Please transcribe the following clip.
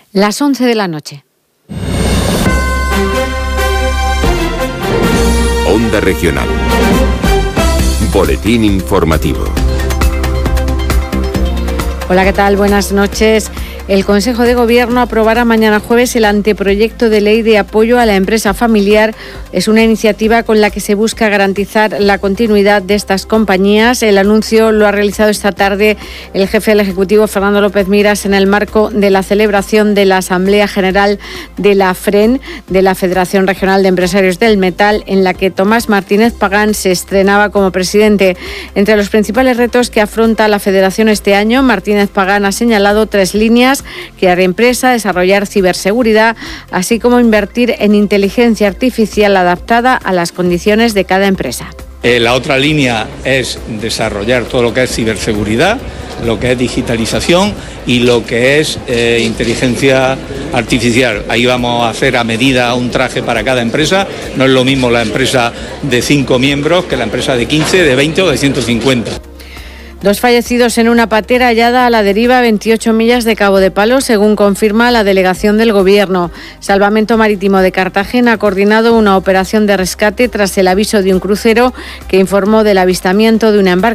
Las 11 de la noche. Onda Regional. Boletín informativo. Hola, ¿qué tal? Buenas noches. El Consejo de Gobierno aprobará mañana jueves el anteproyecto de ley de apoyo a la empresa familiar. Es una iniciativa con la que se busca garantizar la continuidad de estas compañías. El anuncio lo ha realizado esta tarde el jefe del Ejecutivo, Fernando López Miras, en el marco de la celebración de la Asamblea General de la FREN, de la Federación Regional de Empresarios del Metal, en la que Tomás Martínez Pagán se estrenaba como presidente. Entre los principales retos que afronta la Federación este año, Martínez Pagán ha señalado 3 líneas: crear empresa, desarrollar ciberseguridad, así como invertir en inteligencia artificial adaptada a las condiciones de cada empresa. La otra línea es desarrollar todo lo que es ciberseguridad, lo que es digitalización y lo que es inteligencia artificial. Ahí vamos a hacer a medida un traje para cada empresa. No es lo mismo la empresa de 5 miembros que la empresa de 15, de 20 o de 150. 2 fallecidos en una patera hallada a la deriva a 28 millas de Cabo de Palos, según confirma la delegación del Gobierno. Salvamento Marítimo de Cartagena ha coordinado una operación de rescate tras el aviso de un crucero que informó del avistamiento de una embarcación